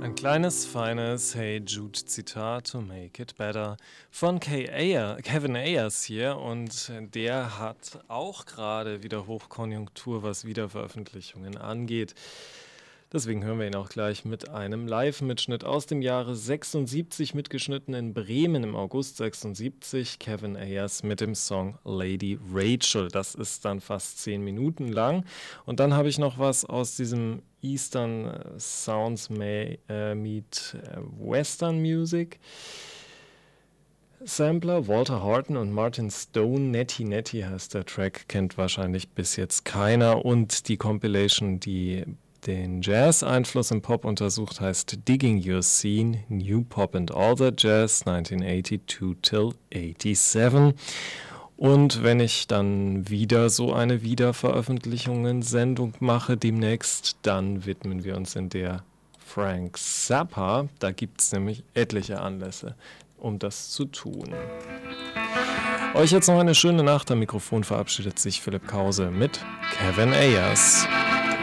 Ein kleines, feines Hey Jude-Zitat to make it better von Kevin Ayers hier und der hat auch gerade wieder Hochkonjunktur, was Wiederveröffentlichungen angeht. Deswegen hören wir ihn auch gleich mit einem Live-Mitschnitt aus dem Jahre 76, mitgeschnitten in Bremen im August 76. Kevin Ayers mit dem Song Lady Rachel. Das ist dann fast 10 Minuten lang. Und dann habe ich noch was aus diesem Eastern Sounds Meet Western Music. Sampler Walter Horton und Martin Stone, Netty Netty heißt der Track, kennt wahrscheinlich bis jetzt keiner. Und die Compilation, die den Jazz-Einfluss im Pop untersucht, heißt Digging Your Scene, New Pop and All That Jazz, 1982 till 87. Und wenn ich dann wieder so eine Wiederveröffentlichungen-Sendung mache demnächst, dann widmen wir uns in der Frank Zappa. Da gibt es nämlich etliche Anlässe, um das zu tun. Euch jetzt noch eine schöne Nacht. Am Mikrofon verabschiedet sich Philipp Krause mit Kevin Ayers.